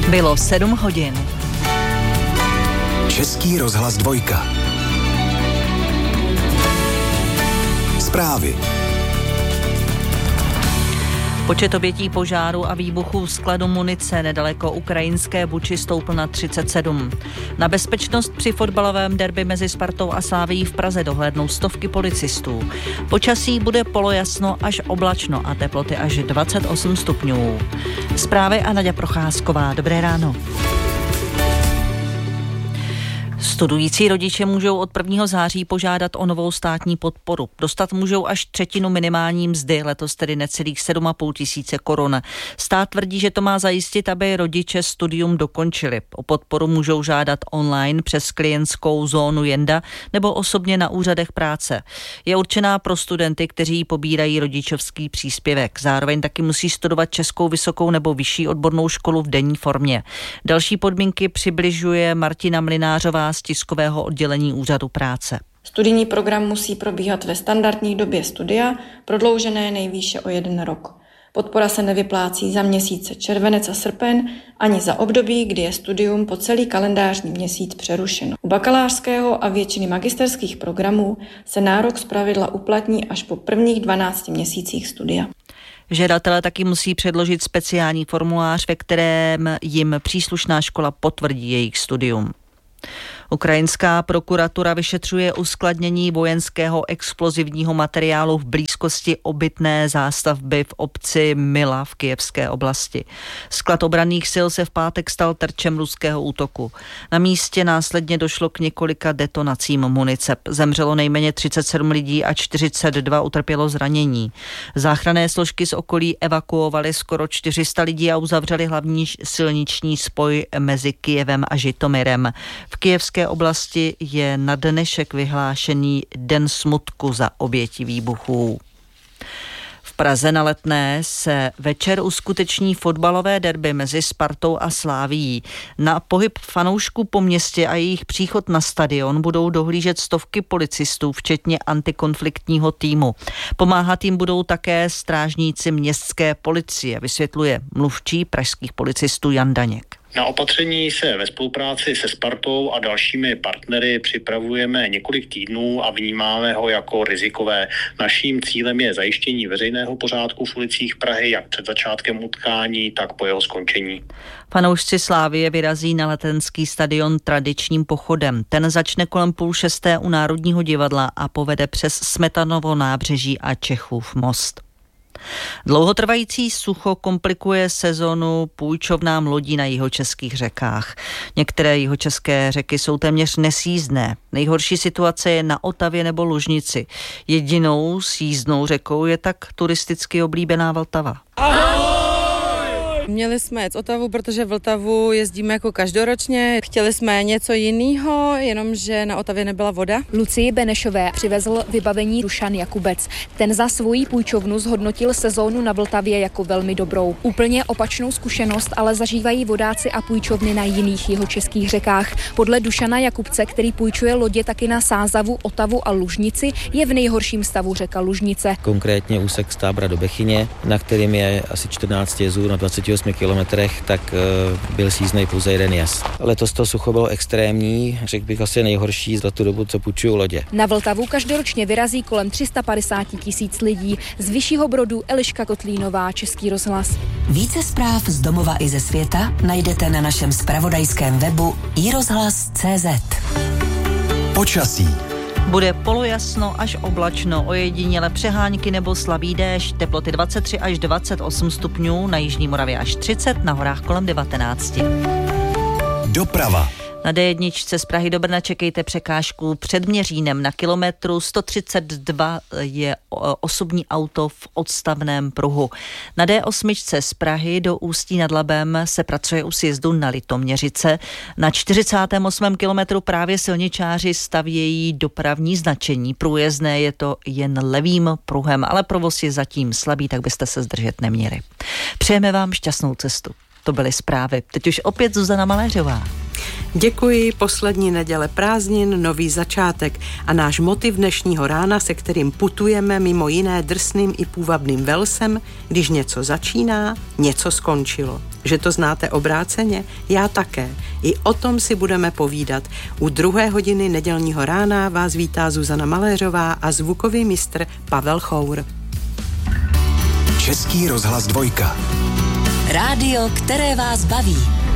Bylo 7 hodin. Český rozhlas 2. Zprávy. Počet obětí požáru a výbuchů skladu munice nedaleko ukrajinské Buči stoupl na 37. Na bezpečnost při fotbalovém derby mezi Spartou a Slavií v Praze dohlédnou stovky policistů. Počasí bude polojasno až oblačno a teploty až 28 stupňů. Zprávy a Naďa Procházková. Dobré ráno. Studující rodiče můžou od 1. září požádat o novou státní podporu. Dostat můžou až třetinu minimální mzdy, letos tedy necelých 7,5 tisíce korun. Stát tvrdí, že to má zajistit, aby rodiče studium dokončili. O podporu můžou žádat online přes klientskou zónu Jenda nebo osobně na úřadech práce. Je určená pro studenty, kteří pobírají rodičovský příspěvek. Zároveň taky musí studovat českou vysokou nebo vyšší odbornou školu v denní formě. Další podmínky přibližuje Martina Mlynářová z tiskového oddělení Úřadu práce. Studijní program musí probíhat ve standardní době studia, prodloužené nejvýše o 1 rok. Podpora se nevyplácí za měsíce červenec a srpen, ani za období, kdy je studium po celý kalendářní měsíc přerušeno. U bakalářského a většiny magisterských programů se nárok zpravidla uplatní až po prvních 12 měsících studia. Žadatelé taky musí předložit speciální formulář, ve kterém jim příslušná škola potvrdí jejich studium. Ukrajinská prokuratura vyšetřuje uskladnění vojenského explozivního materiálu v blízkosti obytné zástavby v obci Mila v Kyjevské oblasti. Sklad obranných sil se v pátek stal terčem ruského útoku. Na místě následně došlo k několika detonacím munice. Zemřelo nejméně 37 lidí a 42 utrpělo zranění. Záchranné složky z okolí evakuovaly skoro 400 lidí a uzavřely hlavní silniční spoj mezi Kyjevem a Žitomyrem. V Kyjevské oblasti je na dnešek vyhlášený den smutku za oběti výbuchů. V Praze na Letné se večer uskuteční fotbalové derby mezi Spartou a Slavií. Na pohyb fanoušků po městě a jejich příchod na stadion budou dohlížet stovky policistů, včetně antikonfliktního týmu. Pomáhat jim budou také strážníci městské policie, vysvětluje mluvčí pražských policistů Jan Daněk. Na opatření se ve spolupráci se Spartou a dalšími partnery připravujeme několik týdnů a vnímáme ho jako rizikové. Naším cílem je zajištění veřejného pořádku v ulicích Prahy jak před začátkem utkání, tak po jeho skončení. Fanoušci Slávie vyrazí na Letenský stadion tradičním pochodem. Ten začne kolem 5:30 u Národního divadla a povede přes Smetanovo nábřeží a Čechův most. Dlouhotrvající sucho komplikuje sezonu půjčovnám lodí na jihočeských řekách. Některé jihočeské řeky jsou téměř nesjízdné. Nejhorší situace je na Otavě nebo Lužnici. Jedinou sjízdnou řekou je tak turisticky oblíbená Vltava. Měli jsme jet z Otavu, protože v Vltavu jezdíme jako každoročně. Chtěli jsme něco jiného, jenomže na Otavě nebyla voda. Lucii Benešové přivezl vybavení Dušan Jakubec. Ten za svoji půjčovnu zhodnotil sezónu na Vltavě jako velmi dobrou. Úplně opačnou zkušenost ale zažívají vodáci a půjčovny na jiných jihočeských řekách. Podle Dušana Jakubce, který půjčuje lodě taky na Sázavu, Otavu a Lužnici, je v nejhorším stavu řeka Lužnice. Konkrétně úsek z Tábra do Bechyně, na kterým je asi 14 jezů na 28 kilometrech, tak byl síznej pouze jeden jez. Letos to sucho bylo extrémní, řekl bych asi nejhorší za tu dobu, co půjčuju lodě. Na Vltavu každoročně vyrazí kolem 350 000 lidí. Z Vyššího Brodu Eliška Kotlínová, Český rozhlas. Více zpráv z domova i ze světa najdete na našem zpravodajském webu iRozhlas.cz. Počasí. Bude polojasno až oblačno, ojediněle přehánky nebo slabý déšť, teploty 23 až 28 stupňů, na jižní Moravě až 30, na horách kolem 19. Doprava. Na D1 z Prahy do Brna čekejte překážku před Měřínem. Na kilometru 132 je osobní auto v odstavném pruhu. Na D8 z Prahy do Ústí nad Labem se pracuje u sjezdu na Litoměřice. Na 48. kilometru právě silničáři stavějí dopravní značení. Průjezdné je to jen levým pruhem, ale provoz je zatím slabý, tak byste se zdržet neměli. Přejeme vám šťastnou cestu. To byly zprávy. Teď už opět Zuzana Maléřová. Děkuji, poslední neděle prázdnin, nový začátek a náš motiv dnešního rána, se kterým putujeme mimo jiné drsným i půvabným Walesem, když něco začíná, něco skončilo. Že to znáte obráceně? Já také. I o tom si budeme povídat. U 2. hodiny nedělního rána vás vítá Zuzana Maléřová a zvukový mistr Pavel Chour. Český rozhlas 2. Rádio, které vás baví.